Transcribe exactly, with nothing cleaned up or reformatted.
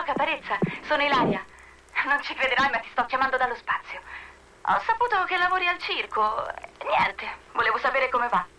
Caparezza, sono Ilaria. Non ci crederai, ma ti sto chiamando dallo spazio. Ho saputo che lavori al circo. Niente, volevo sapere come va.